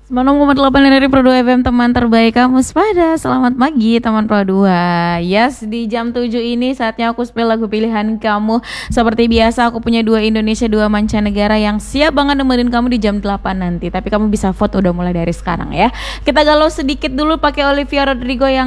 98 dari Pro 2 FM, teman terbaik kamu sepada. Selamat pagi teman Pro 2. Yes, di jam 7 ini saatnya aku spill lagu pilihan kamu. Seperti biasa aku punya 2 Indonesia, 2 mancanegara yang siap banget nemenin kamu di jam 8 nanti. Tapi kamu bisa vote udah mulai dari sekarang ya. Kita galau sedikit dulu pakai Olivia Rodrigo yang